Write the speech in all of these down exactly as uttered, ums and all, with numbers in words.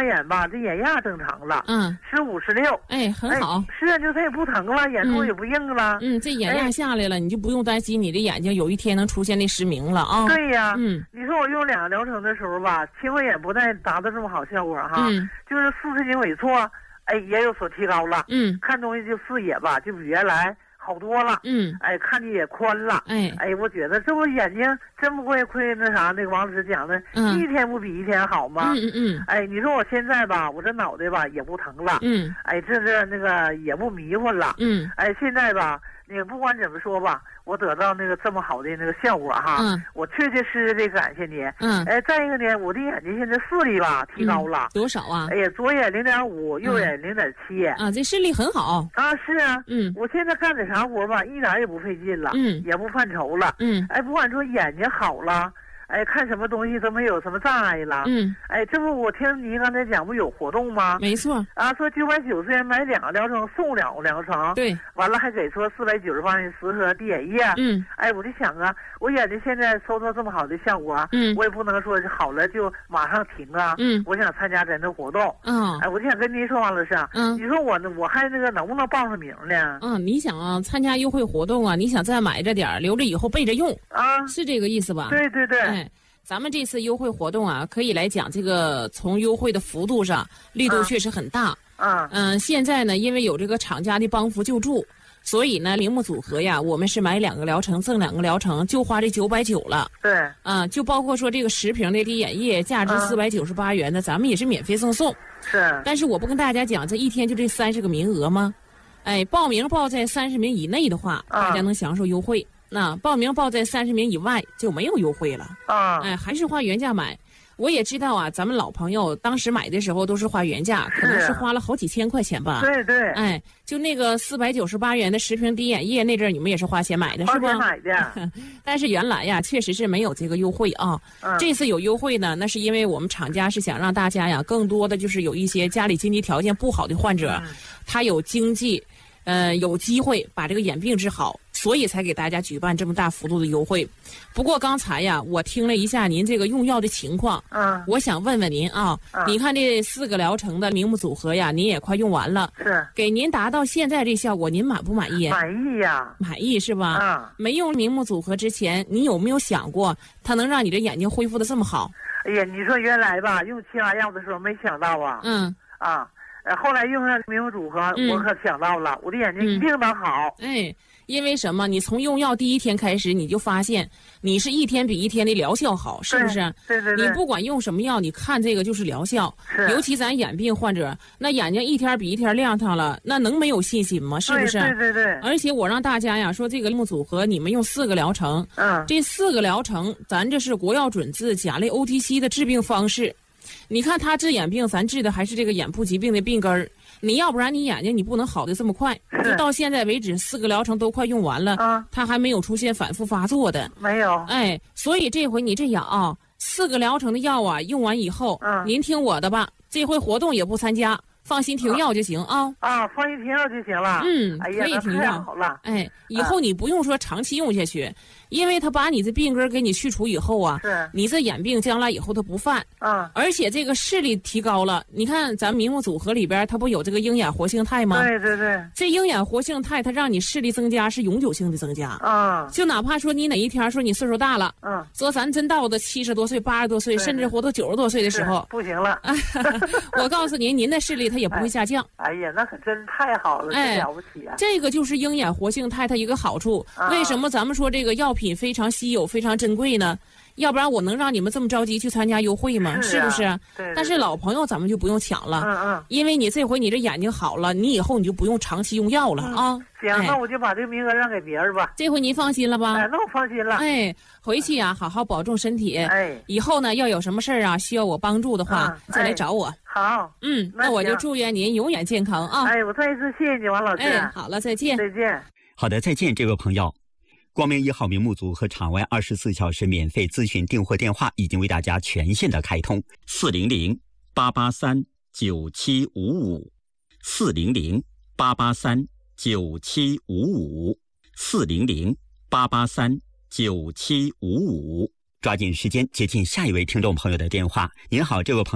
完眼吧，这眼压正常了， 嗯， 十五十六， 哎，很好。 哎、是啊，就它也不疼了，眼珠也不硬了。 嗯，这眼压下来了，哎、你就不用担心你的眼睛有一天能出现那失明了啊。 对呀， 嗯， 你说我用两个疗程的时候吧，轻微眼不但达到这么好效果哈， 嗯， 就是视神经萎缩，哎，也有所提高了。 嗯， 看东西就视野吧，就比原来好多了。 嗯， 哎，看的也宽了。 哎， 哎，我觉得这不眼睛真不会亏那啥，那个王老师讲的， 嗯， 一天不比一天好吗？ 嗯嗯嗯。 哎，你说我现在吧，我这脑袋吧也不疼了。 嗯。 哎，这这那个也不迷糊了。 嗯。 哎，现在吧，你不管怎么说吧，我得到那个这么好的那个效果哈， 嗯， 我确确实实的感谢你。 嗯。 哎，再一个呢，我的眼睛现在视力吧提高了。 嗯、多少啊？ 哎呀，左眼零点五，右眼零点七。 啊，这视力很好。 啊，是啊。 嗯。 我现在干点啥活吧，一点也不费劲了。 嗯。 也不犯愁了。 嗯。 哎，不管说眼睛好了。哎，看什么东西都没有什么障碍了。 嗯， 哎，这不我听您刚才讲不有活动吗？ 没错。 啊，说九百九十元买两个疗程送两个疗程。 对。完了还给说四百九十八元十盒滴眼液。 嗯。 哎，我就想啊，我眼睛现在收到这么好的效果， 嗯， 我也不能说好了就马上停啊。 嗯。 我想参加咱的活动。 嗯。 哎，我就想跟您说，王老师啊， 嗯， 你说我呢，我还那个能不能报上名呢？ 嗯，你想啊，参加优惠活动啊，你想再买着点留着以后备着用啊， 是这个意思吧？ 对对对。 哎。咱们这次优惠活动啊，可以来讲这个从优惠的幅度上，力度确实很大。 嗯嗯，现在呢，因为有这个厂家的帮扶救助，所以呢，铃木组合呀，我们是买两个疗程赠两个疗程，就花这九百九了。 对。 啊，就包括说这个十瓶的滴眼液，价值四百九十八元的，咱们也是免费赠送。 是。 但是我不跟大家讲，这一天就这三十个名额吗？哎，报名报在三十名以内的话，大家能享受优惠。那报名报在三十名以外就没有优惠了啊！ 哎，还是花原价买。我也知道啊，咱们老朋友当时买的时候都是花原价，可能是花了好几千块钱吧。 对对。 哎，就那个四百九十八元的十瓶滴眼液，那阵儿你们也是花钱买的，是吧？ 花钱买的。 但是原来呀，确实是没有这个优惠啊。 嗯。 这次有优惠呢，那是因为我们厂家是想让大家呀，更多的就是有一些家里经济条件不好的患者， 嗯、 他有经济。呃，有机会把这个眼病治好，所以才给大家举办这么大幅度的优惠。不过刚才呀，我听了一下您这个用药的情况， 嗯， 我想问问您啊， 嗯、 你看这四个疗程的明目组合呀，您也快用完了， 是给您达到现在这效果，您满不满意？ 满意呀， 满意是吧？ 嗯， 没用明目组合之前，你有没有想过它能让你的眼睛恢复的这么好？ 哎呀，你说原来吧，用其他药的时候没想到啊， 嗯啊。呃，后来用上明目组合， 嗯、 我可想到了，我的眼睛一定能好。 嗯、哎，因为什么？你从用药第一天开始，你就发现你是一天比一天的疗效好，是不是？ 对对对。 你不管用什么药，你看这个就是疗效。 是。 尤其咱眼病患者，那眼睛一天比一天亮堂了，那能没有信心吗？是不是？ 对对对。 而且我让大家呀说，这个铃木组合，你们用四个疗程， 嗯， 这四个疗程，咱这是国药准字甲类 O T C 的治病方式。你看他治眼病，咱治的还是这个眼部疾病的病根儿。你要不然你眼睛你不能好的这么快，就到现在为止四个疗程都快用完了， 啊， 他还没有出现反复发作的， 没有。 哎，所以这回你这样啊，四个疗程的药啊用完以后， 嗯， 您听我的吧，这回活动也不参加，放心停药就行啊。 啊，放心停药就行了。 嗯， 哎呀， 可以停药。 好了。 哎，以后你不用说长期用下去，因为他把你的病根给你去除以后啊， 是你这眼病将来以后它不犯。 嗯， 而且这个视力提高了。你看咱明目组合里边，它不有这个鹰眼活性肽吗？ 对对对。 这鹰眼活性肽它让你视力增加是永久性的增加。 嗯， 就哪怕说你哪一天说你岁数大了， 嗯， 说咱真到了七十多岁、八十多岁，甚至活到九十多岁的时候， 不行了。 我告诉您，您的视力它也不会下降。 哎呀，那可真太好了， 哎， 了不起啊！ 这个就是鹰眼活性肽它一个好处。 啊、 为什么咱们说这个药品非常稀有、非常珍贵呢？要不然我能让你们这么着急去参加优惠吗？ 是、啊、 是不是？ 对, 对, 对。 但是老朋友咱们就不用抢了， 嗯嗯， 因为你这回你这眼睛好了，你以后你就不用长期用药了、 嗯、 啊。 行、哎，那我就把这个名额让给别人吧。 这回您放心了吧？ 哎，那我放心了。 哎，回去呀、啊，好好保重身体。 哎， 以后呢，要有什么事儿啊，需要我帮助的话， 嗯、 再来找我。 哎、好， 嗯，那, 那我就祝愿您永远健康啊！ 哎，我再一次谢谢你，王老师。 哎，好了，再见。 再见。 好的，再见，这位朋友。光明一号明目组和场外二十四小时免费咨询订货电话已经为大家全线的开通，四零零八八三九七五五，四零零八八三九七五五，四零零八八三九七五五。抓紧时间接听下一位听众朋友的电话。您好，这位朋友。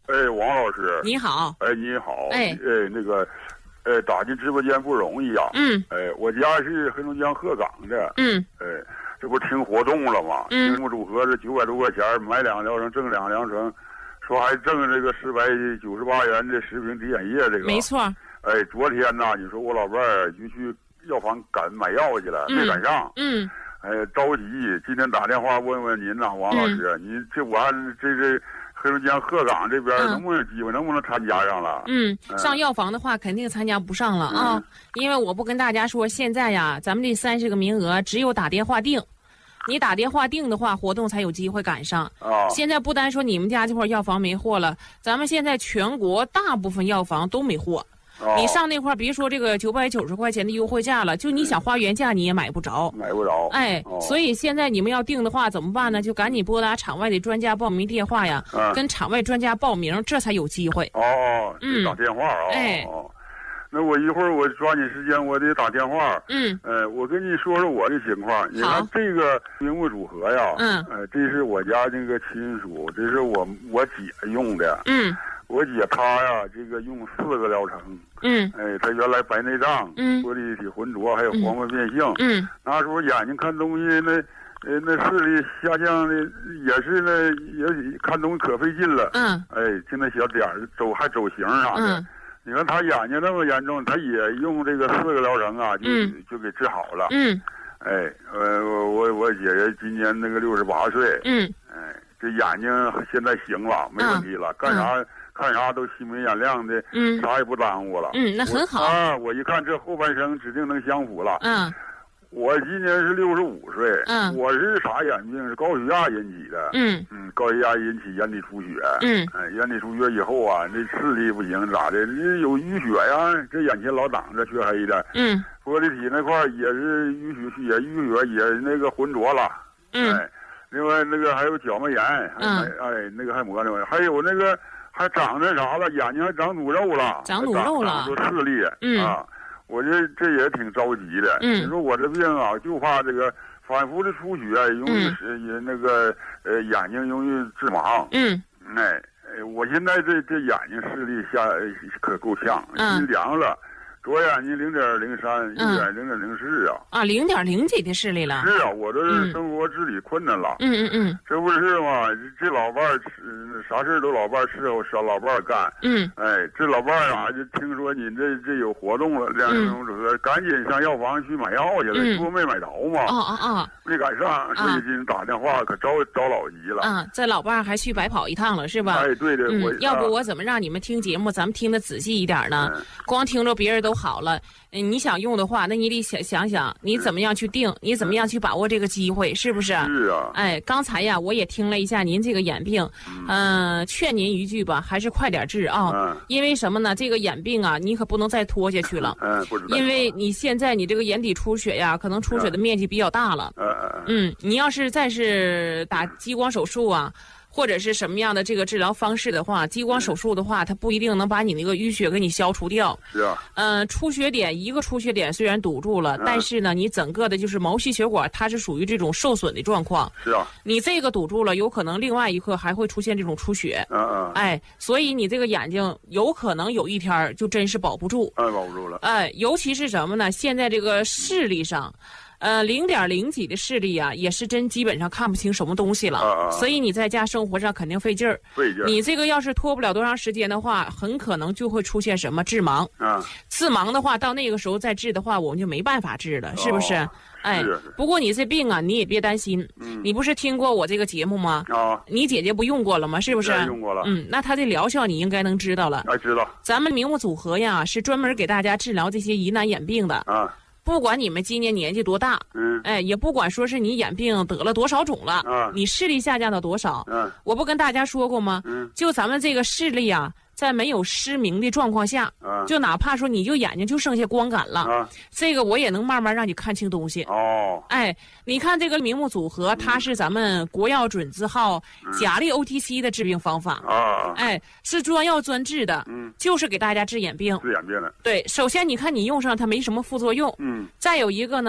哎，王老师， 你好。 哎，你好。 哎， 哎，那个，呃，打进直播间不容易呀。 嗯。 哎，我家是黑龙江鹤岗的。 嗯。 哎，这不听活动了吗？ 嗯。 节目组合是九百多块钱买两疗程挣两疗程，说还挣这个四百九十八元的食品体检液这个。 没错。 哎，昨天呐，你说我老伴儿就去药房赶买药去了， 嗯、 没赶上。 嗯。 哎，着急，今天打电话问问您呐，王老师，嗯、您这我还这这。黑龙江鹤岗这边能不能有机会、嗯，能不能参加上了？ 嗯，上药房的话肯定参加不上了、嗯、啊，因为我不跟大家说，现在呀，咱们这三十个名额只有打电话订，你打电话订的话，活动才有机会赶上。啊，现在不单说你们家这块药房没货了，咱们现在全国大部分药房都没货。哦、你上那块别说这个九百九十块钱的优惠价了，就你想花原价你也买不着， 买不着。 哎、哦，所以现在你们要订的话怎么办呢？就赶紧拨打场外的专家报名电话呀，嗯、跟场外专家报名，这才有机会。 哦，嗯，打电话啊、哦。 哎， 那我一会儿我抓紧时间，我得打电话。 嗯， 呃，我跟你说说我的情况。你看这个名目组合呀， 嗯， 呃，这是我家那个亲属，这是我我姐用的。 嗯。 我姐她呀，这个用四个疗程， 嗯， 哎，她原来白内障， 嗯， 玻璃体浑浊，还有黄斑变性， 嗯， 那时候眼睛看东西那，呃，那视力下降的也是那也看东西可费劲了， 嗯， 哎，就那小点儿走还走形啥的， 嗯， 你看她眼睛那么严重，她也用这个四个疗程啊，就、 嗯、 就给治好了， 嗯， 哎，呃，我我我姐姐今年那个六十八岁， 嗯， 哎，这眼睛现在行了，没问题了， 嗯、 干啥？ 嗯看啥都心明眼亮的， 嗯， 啥也不耽误了， 嗯，那很好啊！我一看这后半生指定能享福了， 嗯。 我今年是六十五岁， 嗯， 我是啥眼病？是高血压引起的， 嗯嗯，高血压引起眼底出血， 嗯， 哎，眼底出血以后啊，那视力不行，咋的？这有淤血呀，这眼前老挡着，黢黑的， 嗯， 玻璃体那块也是淤血，也淤血，也那个浑浊了， 嗯， 哎，另外那个还有角膜炎， 嗯， 哎，那个还磨呢，还有那个。还长那啥了，眼睛还长卤肉了， 长卤肉了， 长出视力， 嗯啊，我这这也挺着急的。 嗯， 你说我这病啊，就怕这个反复的出血，容易使也那个呃眼睛容易致盲。 嗯， 哎，我现在这这眼睛视力下可够呛， 嗯， 凉了。左眼睛零点零三，右眼零点零四啊！ 啊，零点零几的视力了。 是啊，我这是生活自理困难了。 嗯嗯嗯， 这不是嘛？这老伴儿啥事都老伴儿伺候，少老伴儿干。 嗯， 哎，这老伴儿啊，就听说你这这有活动了，两种主说赶紧上药房去买药去了，结果没买着嘛。 啊啊啊！ 没赶上，所以今天打电话可着着老急了。 啊，这老伴儿还去白跑一趟了，是吧？ 哎，对的，我要不我怎么让你们听节目，咱们听得仔细一点呢？光听着别人都好了。你想用的话，那你得想想想，你怎么样去定，你怎么样去把握这个机会，是不是？ 是啊。 哎，刚才呀，我也听了一下您这个眼病，嗯、呃，劝您一句吧，还是快点治啊、 嗯！ 因为什么呢？这个眼病啊，你可不能再拖下去了。 嗯，不知道。 因为你现在你这个眼底出血呀，可能出血的面积比较大了。 嗯嗯嗯，你要是再是打激光手术啊。或者是什么样的这个治疗方式的话，激光手术的话，它不一定能把你那个淤血给你消除掉。 是啊。 嗯、呃，出血点一个出血点虽然堵住了，嗯、但是呢，你整个的就是毛细血管它是属于这种受损的状况。 是啊。你这个堵住了，有可能另外一刻还会出现这种出血。 嗯嗯。 哎，所以你这个眼睛有可能有一天就真是保不住。 哎，保不住了。 哎，尤其是什么呢？现在这个视力上。呃，零点零几的视力啊，也是真基本上看不清什么东西了， 啊啊所以你在家生活上肯定费劲儿。 费劲儿。 你这个要是拖不了多长时间的话，很可能就会出现什么致盲。 啊。 致盲的话，到那个时候再治的话，我们就没办法治了， 哦、 是不是？哎是是， 不过你这病啊，你也别担心。 嗯。 你不是听过我这个节目吗？ 啊。 你姐姐不用过了吗？是不是？ 用过了。 嗯，那她的疗效你应该能知道了。 哎，知道。 咱们明目组合呀，是专门给大家治疗这些疑难眼病的。 啊。 不管你们今年年纪多大， 嗯， 哎，也不管说是你眼病得了多少种了， 啊， 你视力下降到多少， 嗯， 我不跟大家说过吗？ 嗯， 就咱们这个视力啊，在没有失明的状况下， 啊， 就哪怕说你就眼睛就剩下光感了， 啊， 这个我也能慢慢让你看清东西。 哦， 哎，你看这个明目组合，它是咱们国药准字号甲类 O T C 的治病方法啊， 哎，是专药专治的， 嗯， 就是给大家治眼病。 治眼病的。 对，首先你看你用上它没什么副作用， 嗯， 再有一个呢。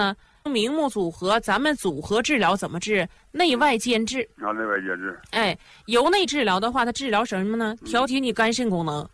明目组合，咱们组合治疗怎么治？内外兼治。 啊，内外兼治。 哎，由内治疗的话，它治疗什么呢？调节你肝肾功能。